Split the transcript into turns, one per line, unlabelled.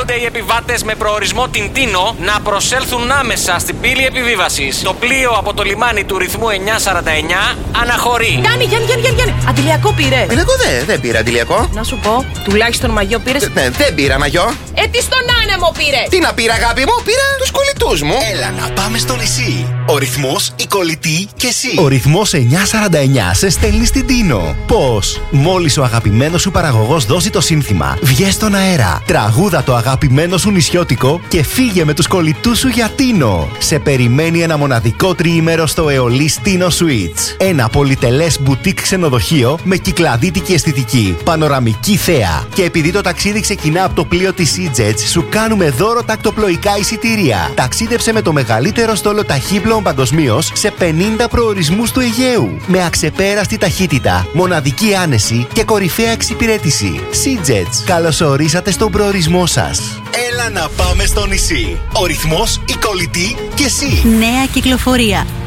καλούνται οι επιβάτες με προορισμό Τιντίνο να προσέλθουν άμεσα στην πύλη επιβίβασης. Το πλοίο από το λιμάνι του ρυθμού 949 αναχωρεί.
Γιάννη. Αντιλιακό πήρε.
Εγώ δεν πήρα αντιλιακό.
Να σου πω, τουλάχιστον μαγιό πήρες.
Ναι, δεν πήρα μαγιό.
Τι στον άνεμο πήρε.
Τι να πήρα, αγάπη μου, πήρα τους κολλητούς μου.
Έλα να πάμε στο νησί. Ο ρυθμός, η κολλητή και εσύ.
Ο ρυθμός 949 σε στέλνει στην Τίνο. Πώς? Μόλις ο αγαπημένος σου παραγωγός δώσει το σύνθημα, βγες στον αέρα, τραγούδα το αγαπημένο σου νησιώτικο και φύγε με τους κολλητούς σου για Τίνο. Σε περιμένει ένα μοναδικό τριήμερο στο Αιωλής Τίνο Suites. Ένα πολυτελές μπουτίκ ξενοδοχείο με κυκλαδίτικη αισθητική, πανοραμική θέα. Και επειδή το ταξίδι ξεκινά από το πλοίο της SeaJets, σου κάνουμε δώρο τακτοπλοϊκά εισιτήρια. Ταξίδεψε με το μεγαλύτερο στόλο ταχύπλοων παγκοσμίως σε 50 προορισμούς του Αιγαίου. Με αξεπέραστη ταχύτητα, μοναδική άνεση και κορυφαία εξυπηρέτηση. SeaJets, καλωσορίσατε στον προορισμό σας.
Έλα να πάμε στο νησί. Ο ρυθμός, η κολλητή και εσύ.
Νέα κυκλοφορία.